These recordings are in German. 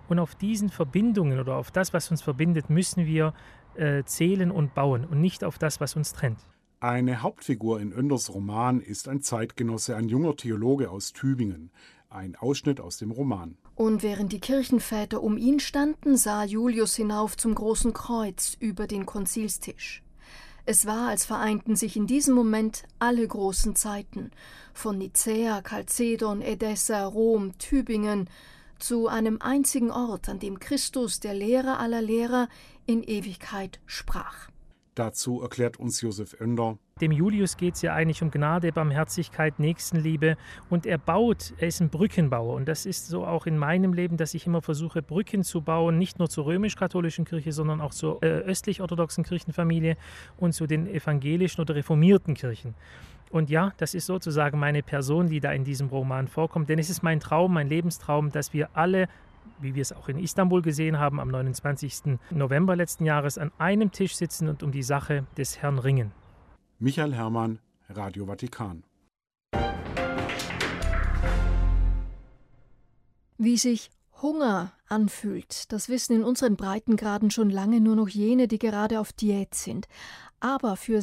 Und auf diesen Verbindungen oder auf das, was uns verbindet, müssen wir zählen und bauen und nicht auf das, was uns trennt. Eine Hauptfigur in Oenders Roman ist ein Zeitgenosse, ein junger Theologe aus Tübingen. Ein Ausschnitt aus dem Roman. Und während die Kirchenväter um ihn standen, sah Julius hinauf zum großen Kreuz über den Konzilstisch. Es war, als vereinten sich in diesem Moment alle großen Zeiten, von Nicäa, Chalcedon, Edessa, Rom, Tübingen, zu einem einzigen Ort, an dem Christus, der Lehrer aller Lehrer, in Ewigkeit sprach. Dazu erklärt uns Josef Oender. Dem Julius geht es ja eigentlich um Gnade, Barmherzigkeit, Nächstenliebe und er ist ein Brückenbauer und das ist so auch in meinem Leben, dass ich immer versuche, Brücken zu bauen, nicht nur zur römisch-katholischen Kirche, sondern auch zur östlich-orthodoxen Kirchenfamilie und zu den evangelischen oder reformierten Kirchen. Und ja, das ist sozusagen meine Person, die da in diesem Roman vorkommt, denn es ist mein Traum, mein Lebenstraum, dass wir alle, wie wir es auch in Istanbul gesehen haben, am 29. November letzten Jahres, an einem Tisch sitzen und um die Sache des Herrn ringen. Michael Herrmann, Radio Vatikan. Wie sich Hunger anfühlt, das wissen in unseren Breitengraden schon lange nur noch jene, die gerade auf Diät sind. Aber für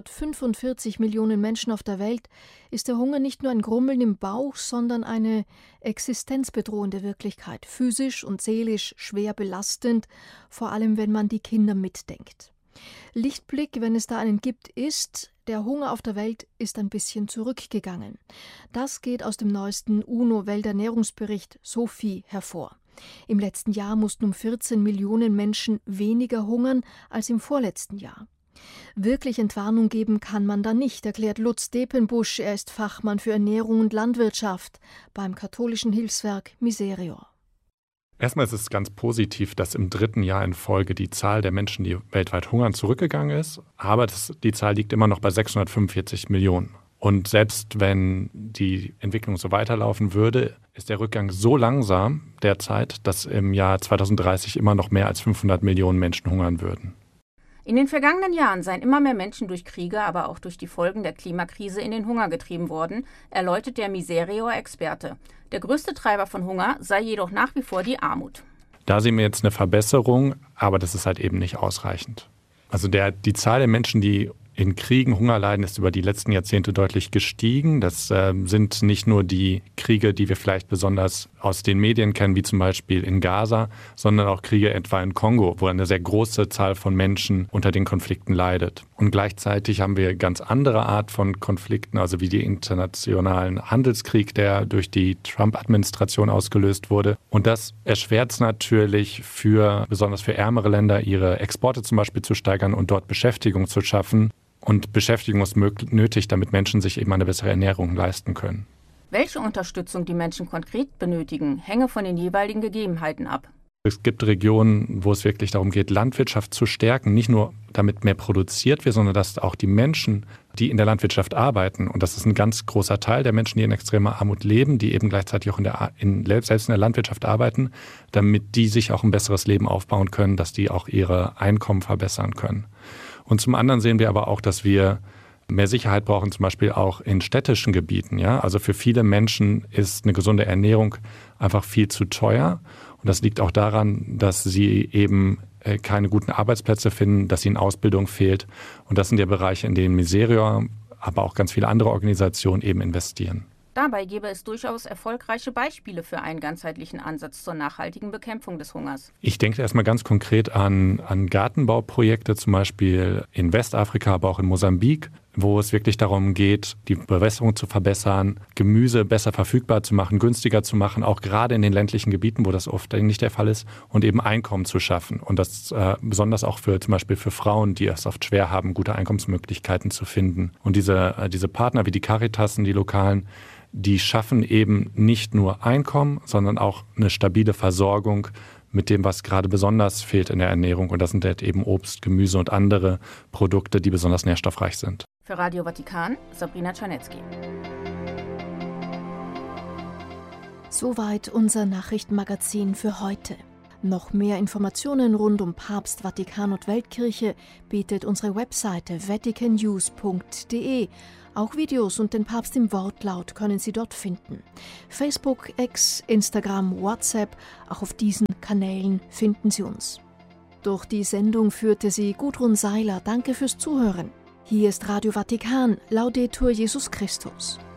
645 Millionen Menschen auf der Welt ist der Hunger nicht nur ein Grummeln im Bauch, sondern eine existenzbedrohende Wirklichkeit, physisch und seelisch schwer belastend, vor allem wenn man die Kinder mitdenkt. Lichtblick, wenn es da einen gibt, ist, der Hunger auf der Welt ist ein bisschen zurückgegangen. Das geht aus dem neuesten UNO-Welternährungsbericht SOFI hervor. Im letzten Jahr mussten um 14 Millionen Menschen weniger hungern als im vorletzten Jahr. Wirklich Entwarnung geben kann man da nicht, erklärt Lutz Depenbusch. Er ist Fachmann für Ernährung und Landwirtschaft beim katholischen Hilfswerk Miserior. Erstmal ist es ganz positiv, dass im 3. Jahr in Folge die Zahl der Menschen, die weltweit hungern, zurückgegangen ist. Aber die Zahl liegt immer noch bei 645 Millionen. Und selbst wenn die Entwicklung so weiterlaufen würde, ist der Rückgang so langsam derzeit, dass im Jahr 2030 immer noch mehr als 500 Millionen Menschen hungern würden. In den vergangenen Jahren seien immer mehr Menschen durch Kriege, aber auch durch die Folgen der Klimakrise in den Hunger getrieben worden, erläutert der Miserior-Experte. Der größte Treiber von Hunger sei jedoch nach wie vor die Armut. Da sehen wir jetzt eine Verbesserung, aber das ist halt eben nicht ausreichend. Also die Zahl der Menschen, die in Kriegen Hunger leiden, ist über die letzten Jahrzehnte deutlich gestiegen. Das sind nicht nur die Kriege, die wir vielleicht besonders aus den Medien kennen, wie zum Beispiel in Gaza, sondern auch Kriege etwa in Kongo, wo eine sehr große Zahl von Menschen unter den Konflikten leidet. Und gleichzeitig haben wir ganz andere Art von Konflikten, also wie den internationalen Handelskrieg, der durch die Trump-Administration ausgelöst wurde. Und das erschwert es natürlich besonders für ärmere Länder, ihre Exporte zum Beispiel zu steigern und dort Beschäftigung zu schaffen. Und Beschäftigung ist nötig, damit Menschen sich eben eine bessere Ernährung leisten können. Welche Unterstützung die Menschen konkret benötigen, hänge von den jeweiligen Gegebenheiten ab. Es gibt Regionen, wo es wirklich darum geht, Landwirtschaft zu stärken, nicht nur damit mehr produziert wird, sondern dass auch die Menschen, die in der Landwirtschaft arbeiten, und das ist ein ganz großer Teil der Menschen, die in extremer Armut leben, die eben gleichzeitig auch selbst in der Landwirtschaft arbeiten, damit die sich auch ein besseres Leben aufbauen können, dass die auch ihre Einkommen verbessern können. Und zum anderen sehen wir aber auch, dass wir mehr Sicherheit brauchen, zum Beispiel auch in städtischen Gebieten. Ja? Also für viele Menschen ist eine gesunde Ernährung einfach viel zu teuer. Und das liegt auch daran, dass sie eben keine guten Arbeitsplätze finden, dass ihnen Ausbildung fehlt. Und das sind ja Bereiche, in denen Miserior, aber auch ganz viele andere Organisationen eben investieren. Dabei gäbe es durchaus erfolgreiche Beispiele für einen ganzheitlichen Ansatz zur nachhaltigen Bekämpfung des Hungers. Ich denke erstmal ganz konkret an Gartenbauprojekte, zum Beispiel in Westafrika, aber auch in Mosambik, wo es wirklich darum geht, die Bewässerung zu verbessern, Gemüse besser verfügbar zu machen, günstiger zu machen, auch gerade in den ländlichen Gebieten, wo das oft nicht der Fall ist, und eben Einkommen zu schaffen. Und das besonders auch zum Beispiel für Frauen, die es oft schwer haben, gute Einkommensmöglichkeiten zu finden. Und diese Partner wie die Caritassen, die lokalen, die schaffen eben nicht nur Einkommen, sondern auch eine stabile Versorgung mit dem, was gerade besonders fehlt in der Ernährung. Und das sind halt eben Obst, Gemüse und andere Produkte, die besonders nährstoffreich sind. Für Radio Vatikan, Sabrina Czarnecki. Soweit unser Nachrichtenmagazin für heute. Noch mehr Informationen rund um Papst, Vatikan und Weltkirche bietet unsere Webseite vaticannews.de. Auch Videos und den Papst im Wortlaut können Sie dort finden. Facebook, X, Instagram, WhatsApp, auch auf diesen Kanälen finden Sie uns. Durch die Sendung führte sie Gudrun Seiler. Danke fürs Zuhören. Hier ist Radio Vatikan, Laudetur Jesus Christus.